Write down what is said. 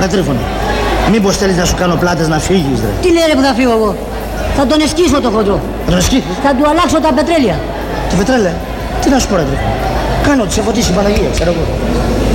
Τρίφωνα. Μήπως θέλεις να σου κάνω πλάτες να φύγεις, ρε? Τι λέει ρε που θα φύγω εγώ? Θα τον εσκίσω το χοντρό. Θα τον εσκίσεις? Θα του αλλάξω τα πετρέλαια. Τα πετρέλαια? Τι να σου πω, ρε Τρίφωνα? Κάνω ότι σε φωτίσει η Παναγία, ξέρω εγώ.